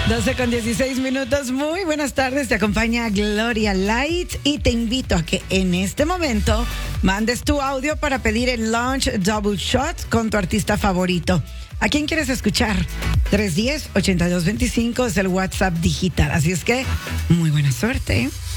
12:16. Muy buenas tardes, te acompaña Gloria Light y te invito a que en este momento mandes tu audio para pedir el Lunch Double Shot con tu artista favorito. ¿A quién quieres escuchar? 310-8225 es el WhatsApp digital, así es que muy buena suerte.